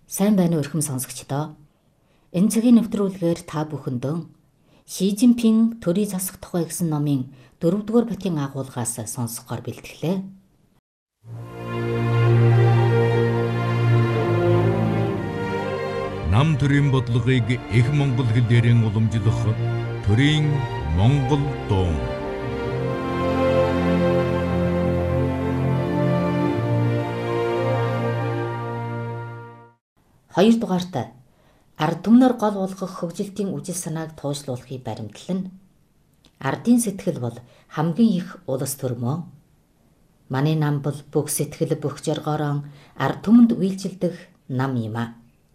Сайн байна уу эрхэм сонсогчдоо. Энэ цагийн нэвтрүүлгээр та бүхэндөө Ши Жинпин төрийг засах тухай гэсэн номын 4-р батийн агуулгаас сонсохоор бэлтгэлээ. Нам төрийн бодлогыг их монгол хэлээрэн уламжлах төрийн монгол дуун. Хоёрдугаарт ард түмнэр гол болгох хөгжилтийн үжил санааг туушлуулахыг баримтлана. Ардын сэтгэл бол хамгийн их улс төрмөө. Манай нам бол бүх сэтгэл бүх жаргаараа ард түмэнд үйлчилдэг нам юм а.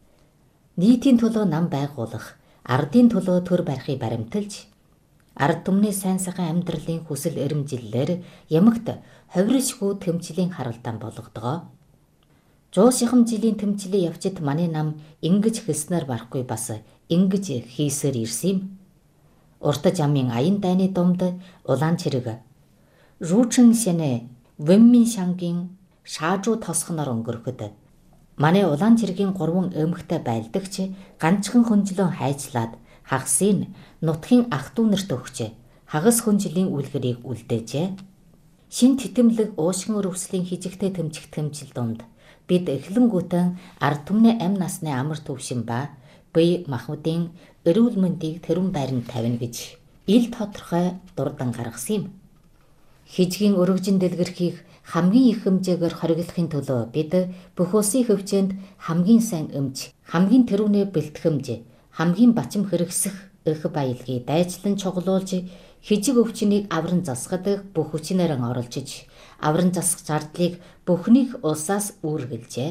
Нийтийн төлөө нам байгуулах, ардын төлөө төр барихыг баримталж, ард түмний сайн сайхан амьдралын хүсэл эрмжиллээр ямагт ховиршгүй тэмцлийн харалдаан болгодгоо. 100 шихам жилийн тэмцлийг явчид манай нам ингэж хэлснээр барахгүй бас ингэж хийсээр ирсэн юм. Урт жамын аян дайны дунд улаан чирэг Рүүчин шэнэ Вэнмин шангийн шаажуу тосхоноор өнгөрөхөд манай улаан чиргийн 3 эмэгтэй байлдагч ганцхан хүнжлэн хайцлаад хагасыг нутгийн ах дүү нарт өгч хагас хүнжлийн үлгэрийг үлдээжээ. Шин титэмлэг уушгин өрөвслийн хижигтэй тэмцэх тэмцэл дунд бид эхлэнгүүтэн ард түмний амь насны амар төвшин ба бие махбодын эрүүл мэндийг тэрүүн байранд тавина гэж ил тодорхой дурдан гаргасан юм. Хижгийн өргөжин дэлгэрхийг хамгийн их хэмжээгээр хориглохын төлөө бид бүх улсын хөвчөнд хамгийн сайн өмч, хамгийн тэрүүнээ бэлтгэмж, хамгийн бачим хэрэгсэх их баялагийг дайчлан чуглуулж хижиг өвчнийг авран засгадаг бүх хүчнээр оролж авран засах зардлыг бүхнийг улсаас үүргэлжээ.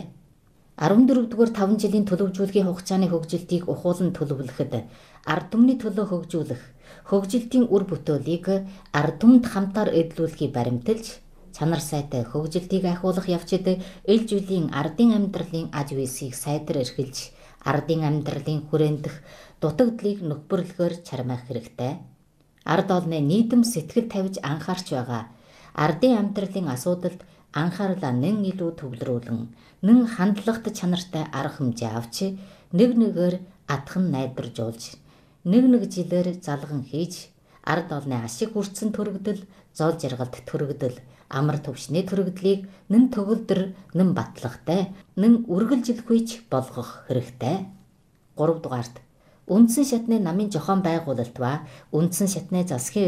14-р 5 жилийн төлөвжүүлгийн хугацааны хөгжилтийг ухуулан төлөвлөхөд ард түмний төлөө хөгжилтийн үр бүтээлийг ард түмэнд хамтаар эдлүүлэхийг баримталж, чанар сайтай хөгжилтийг ахиулах явцад ил жилийн ардын амьдралын аж үйлсийг сайдар эрхэлж, ардын амьдралын хүрэндэх дутагдлыг нөхбөрлөхөөр чармаах хэрэгтэй. Ард олны нийтэм сэтгэл тавьж анхаарч байгаа ардын амьдралын асуудалд анхаарлаа нэн илүү төвлөрүүлэн, нэн хандлагат чанартай арга хэмжээ авч, нэг нэгээр атхан найдваржуулж, нэг жилээр залган хийж, ард олны ашиг хүртсэн төрөгдөл, зол жаргалт төрөгдөл, амар төвшний төрөгдлийг нэн төгөлдөр, нэн батлагтай, нэн үргэлжилгүйч болгох хэрэгтэй. 3 дугаарт үндсэн шатны намын зохион байгуулалт ба үндсэн шатны засгийн